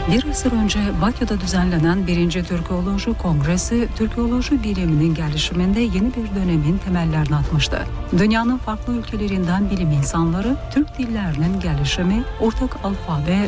Bir asır önce Bakü'de düzenlenen 1. Türkoloji Kongresi, Türkoloji biliminin gelişiminde yeni bir dönemin temellerini atmıştı. Dünyanın farklı ülkelerinden bilim insanları, Türk dillerinin gelişimi, ortak alfabe